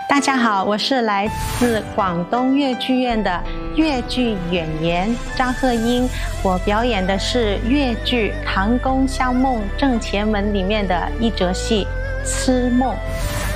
大家好，我是来自广东粤剧院的粤剧演员张鹤英，我表演的是粤剧《唐宫香梦正前门》里面的一折戏《痴梦》。